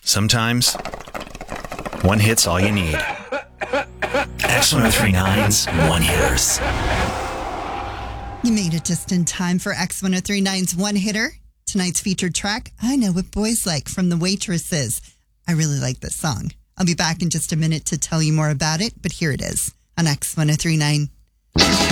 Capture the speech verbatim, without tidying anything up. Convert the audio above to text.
Sometimes one hit's all you need. X one oh three nine's One Hitters. You made it just in time for X one oh three nine's One Hitter. Tonight's featured track, I Know What Boys Like, from The Waitresses. I really like this song. I'll be back in just a minute to tell you more about it, but here it is on X one oh three nine.